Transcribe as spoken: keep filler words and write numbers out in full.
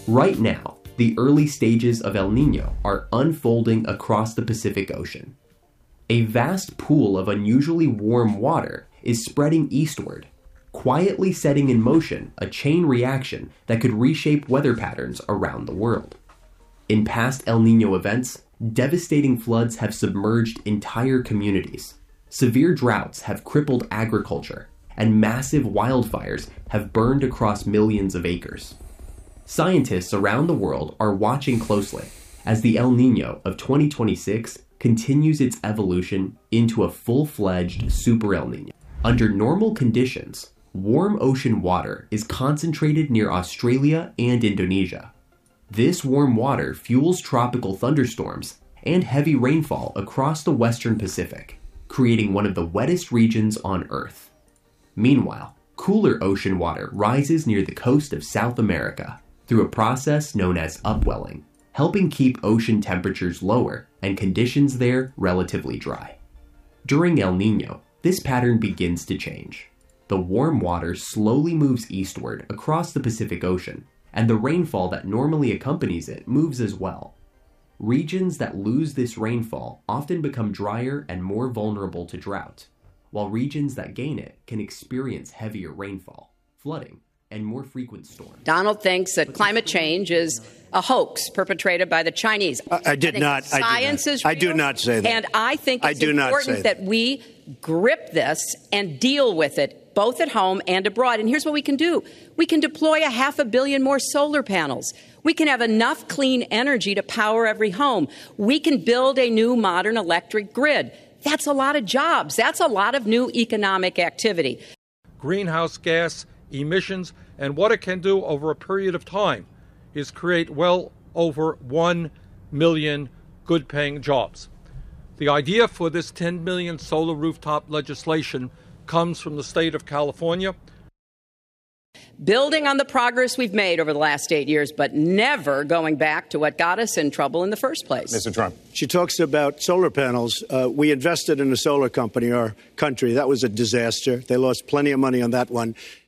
Right now, the early stages of El Niño are unfolding across the Pacific Ocean. A vast pool of unusually warm water is spreading eastward, quietly setting in motion a chain reaction that could reshape weather patterns around the world. In past El Niño events, devastating floods have submerged entire communities. Severe droughts have crippled agriculture, and massive wildfires have burned across millions of acres. Scientists around the world are watching closely as the El Niño of twenty twenty-six continues its evolution into a full-fledged Super El Niño. Under normal conditions, warm ocean water is concentrated near Australia and Indonesia. This warm water fuels tropical thunderstorms and heavy rainfall across the western Pacific, creating one of the wettest regions on Earth. Meanwhile, cooler ocean water rises near the coast of South America through a process known as upwelling, helping keep ocean temperatures lower and conditions there relatively dry. During El Niño, this pattern begins to change. The warm water slowly moves eastward across the Pacific Ocean, and the rainfall that normally accompanies it moves as well. Regions that lose this rainfall often become drier and more vulnerable to drought, while regions that gain it can experience heavier rainfall, flooding, and more frequent storms. Donald thinks that climate change is a hoax perpetrated by the Chinese. I, I did I not. Science I is real, real, I do not say that. And I think it's I do important that. that we grip this and deal with it, both at home and abroad. And here's what we can do. We can deploy a half a billion more solar panels. We can have enough clean energy to power every home. We can build a new modern electric grid. That's a lot of jobs. That's a lot of new economic activity. Greenhouse gas emissions, and what it can do over a period of time is create well over one million good-paying jobs. The idea for this ten million solar rooftop legislation comes from the state of California. Building on the progress we've made over the last eight years, but never going back to what got us in trouble in the first place. Mister Trump. She talks about solar panels. Uh, we invested in a solar company, our country. That was a disaster. They lost plenty of money on that one.